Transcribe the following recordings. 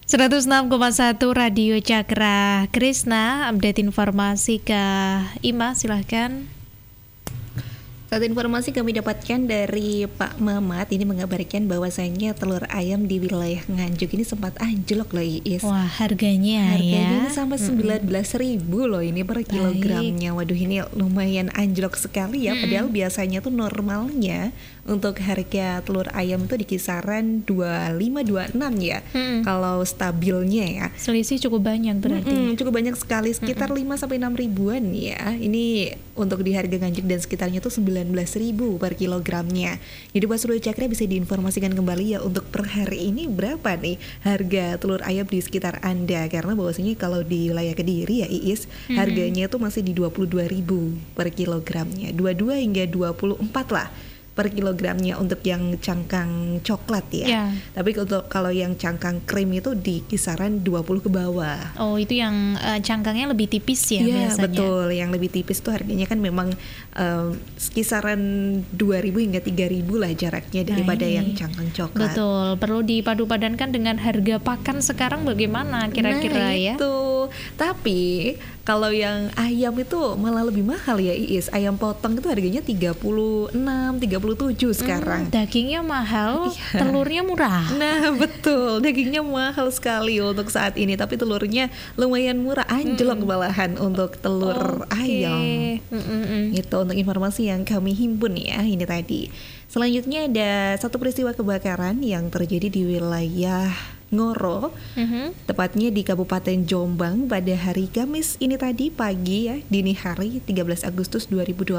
106,1 Radio Cakra Krishna, update informasi ke Ima, silahkan. Satu informasi kami dapatkan dari Pak Mamat ini mengabarkan bahwasanya telur ayam di wilayah Nganjuk ini sempat anjlok loh Iis. Wah, harganya ini sampai 19.000 loh ini per kilogramnya. Waduh, ini lumayan anjlok sekali ya. Padahal biasanya tuh normalnya untuk harga telur ayam itu di kisaran 25-26 ya. Kalau stabilnya ya. Selisih cukup banyak berarti. Cukup banyak sekali, sekitar 5-6 ribuan ya. Ini untuk di harga Nganjuk dan sekitarnya tuh 19.000 per kilogramnya. Jadi Pak Surya Cakra bisa diinformasikan kembali ya untuk per hari ini berapa nih harga telur ayam di sekitar Anda, karena bahwasanya kalau di wilayah Kediri ya Iis, harganya itu masih di 22.000 per kilogramnya, 22 hingga 24 lah per kilogramnya untuk yang cangkang coklat ya. Tapi untuk kalau yang cangkang krim itu di kisaran 20 ke bawah. Oh, itu yang cangkangnya lebih tipis ya biasanya. Iya, betul. Yang lebih tipis tuh harganya kan memang kisaran 2.000 hingga 3.000 lah jaraknya daripada yang cangkang coklat. Betul. Perlu dipadu-padankan dengan harga pakan sekarang bagaimana kira-kira ya? Itu. Tapi kalau yang ayam itu malah lebih mahal ya Iis. Ayam potong itu harganya 36, 37 sekarang. Dagingnya mahal, telurnya murah. Nah betul, dagingnya mahal sekali untuk saat ini. Tapi telurnya lumayan murah, anjlok malahan untuk telur ayam. Itu untuk informasi yang kami himpun ya ini tadi. Selanjutnya ada satu peristiwa kebakaran yang terjadi di wilayah Ngoro, tepatnya di Kabupaten Jombang pada hari Kamis ini tadi pagi ya, dini hari 13 Agustus 2026,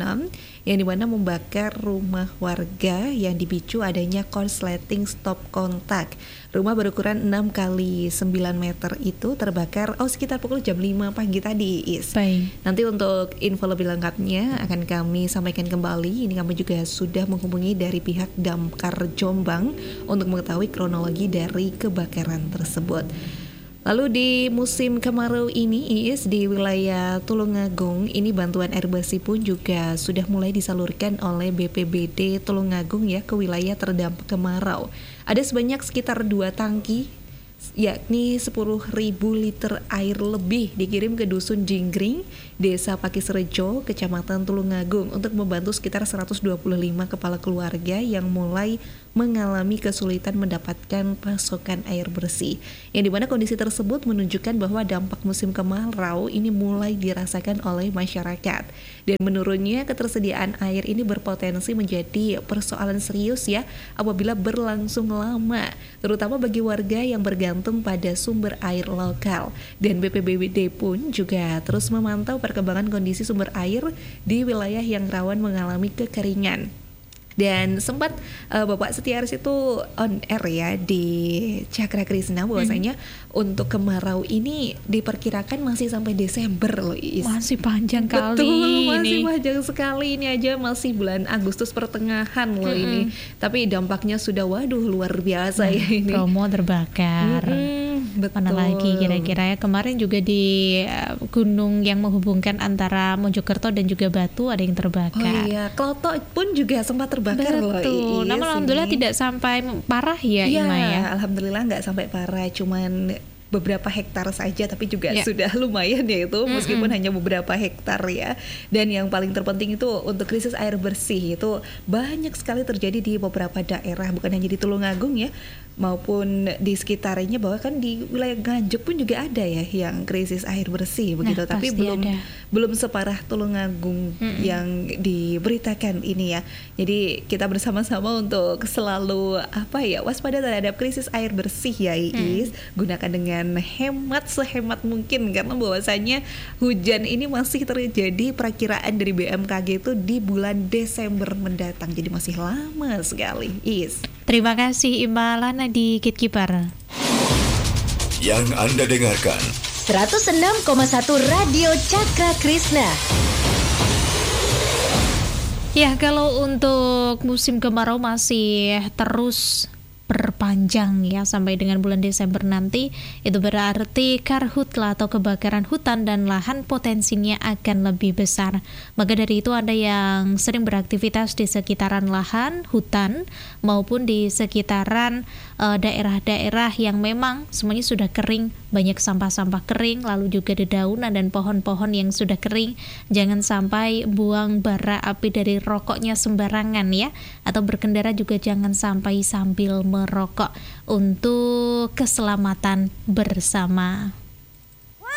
yang dimana membakar rumah warga yang dipicu adanya korsleting stop kontak. Rumah berukuran 6 kali 9 meter itu terbakar sekitar pukul jam 5 pagi tadi Is. Nanti untuk info lebih lengkapnya akan kami sampaikan kembali. Ini kami juga sudah menghubungi dari pihak Damkar Jombang untuk mengetahui kronologi dari kebakaran tersebut. Lalu di musim kemarau ini Iis, di wilayah Tulungagung ini bantuan air bersih pun juga sudah mulai disalurkan oleh BPBD Tulungagung ya ke wilayah terdampak kemarau. Ada sebanyak sekitar 2 tangki yakni 10.000 liter air lebih dikirim ke Dusun Jinggring, Desa Pakisrejo, Kecamatan Tulungagung untuk membantu sekitar 125 kepala keluarga yang mulai mengalami kesulitan mendapatkan pasokan air bersih. Yang dimana kondisi tersebut menunjukkan bahwa dampak musim kemarau ini mulai dirasakan oleh masyarakat. Dan menurunnya ketersediaan air ini berpotensi menjadi persoalan serius ya apabila berlangsung lama, terutama bagi warga yang bergantung pada sumber air lokal. Dan BPBD pun juga terus memantau perkembangan kondisi sumber air di wilayah yang rawan mengalami kekeringan. Dan sempat Bapak Setiaris itu on air ya di Cakra Krishna bahwasanya untuk kemarau ini diperkirakan masih sampai Desember loh Is. Masih panjang kali. Betul, masih panjang sekali. Ini aja masih bulan Agustus pertengahan loh ini. Tapi dampaknya sudah luar biasa ya ini. Bromo terbakar. Betul. Mana lagi kira-kira ya, kemarin juga di gunung yang menghubungkan antara Mojokerto dan juga Batu ada yang terbakar. Oh iya, Kloto pun juga sempat terbakar loh. Betul. Namun alhamdulillah tidak sampai parah ya Ima ya. Alhamdulillah nggak sampai parah, cuman beberapa hektar saja, tapi juga sudah lumayan ya itu, meskipun hanya beberapa hektar ya. Dan yang paling terpenting itu untuk krisis air bersih itu banyak sekali terjadi di beberapa daerah, bukan hanya di Tulungagung ya, maupun di sekitarnya, bahwa kan di wilayah Nganjuk pun juga ada ya yang krisis air bersih begitu. Tapi belum separah Tulungagung yang diberitakan ini ya. Jadi kita bersama-sama untuk selalu waspada terhadap krisis air bersih ya Iis. Gunakan dengan hemat sehemat mungkin, karena bahwasanya hujan ini masih terjadi perakiraan dari BMKG itu di bulan Desember mendatang. Jadi masih lama sekali Iis. Terima kasih Ima Lana di Kitkipar. Yang Anda dengarkan 106,1 Radio Cakra Krishna. Ya, kalau untuk musim kemarau masih terus panjang ya sampai dengan bulan Desember nanti, itu berarti karhutla atau kebakaran hutan dan lahan potensinya akan lebih besar. Maka dari itu Anda yang sering beraktivitas di sekitaran lahan, hutan maupun di sekitaran daerah-daerah yang memang semuanya sudah kering, banyak sampah-sampah kering, lalu juga dedaunan dan pohon-pohon yang sudah kering, jangan sampai buang bara api dari rokoknya sembarangan ya, atau berkendara juga jangan sampai sambil merokok untuk keselamatan bersama.